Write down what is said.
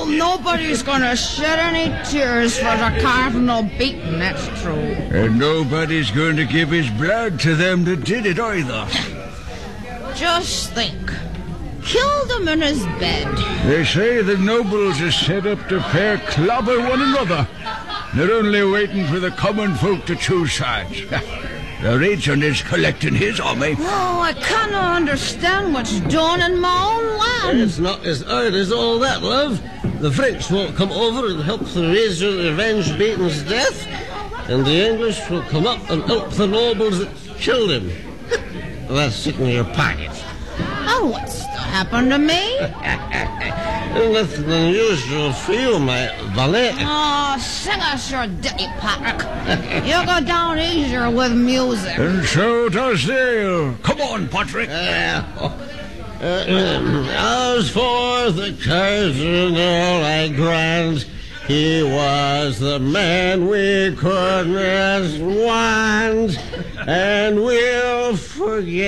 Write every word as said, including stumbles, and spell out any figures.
nobody's gonna shed any tears for the Cardinal beaten, that's true. And nobody's going to give his blood to them that did it either. Just think. Killed him in his bed. They say the nobles are set up to pair clobber one another. They're only waiting for the common folk to choose sides. The regent is collecting his army. Oh, I cannot understand what's done in my own land. It's not as hard as all that, love. The French won't come over and help the Razor avenge Baton's death, and the English will come up and help the nobles that killed him. That's it in your pocket. And what's to happen to me? Nothing unusual for you, my valet. Oh, sing us your ditty, Patrick. You go down easier with music. And so does Dale. Come on, Patrick. Uh, uh, as for the Cardinal, I grant he was the man we couldn't want, and we'll forget.